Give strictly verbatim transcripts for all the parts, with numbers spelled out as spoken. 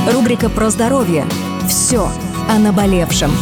Рубрика про здоровье. Все о наболевшем.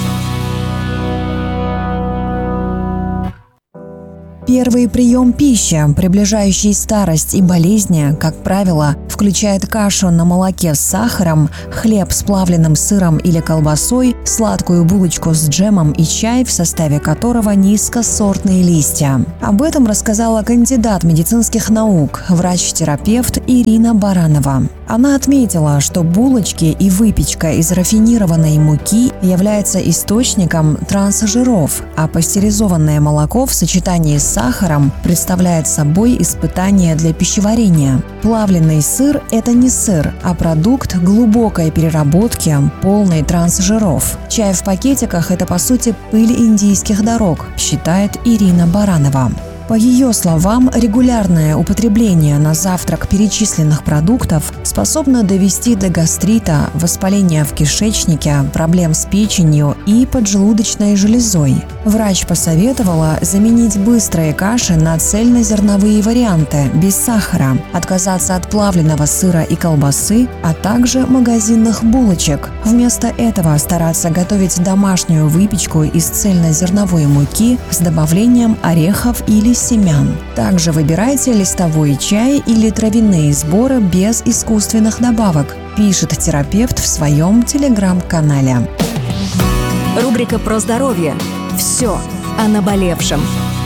Первый прием пищи, приближающий старость и болезни, как правило, включает кашу на молоке с сахаром, хлеб с плавленным сыром или колбасой, сладкую булочку с джемом и чай, в составе которого низкосортные листья. Об этом рассказала кандидат медицинских наук, врач-терапевт Ирина Баранова. Она отметила, что булочки и выпечка из рафинированной муки являются источником трансжиров, а пастеризованное молоко в сочетании с сахаром представляет собой испытание для пищеварения. Плавленый сыр – это не сыр, а продукт глубокой переработки, полный трансжиров. Чай в пакетиках – это, по сути, пыль индийских дорог, считает Ирина Баранова. По ее словам, регулярное употребление на завтрак перечисленных продуктов способно довести до гастрита, воспаления в кишечнике, проблем с печенью и поджелудочной железой. Врач посоветовала заменить быстрые каши на цельнозерновые варианты без сахара, отказаться от плавленного сыра и колбасы, а также магазинных булочек. Вместо этого стараться готовить домашнюю выпечку из цельнозерновой муки с добавлением орехов или семян. Также выбирайте листовой чай или травяные сборы без искусственных добавок, пишет терапевт в своем телеграм-канале. Рубрика про здоровье. Все о наболевшем.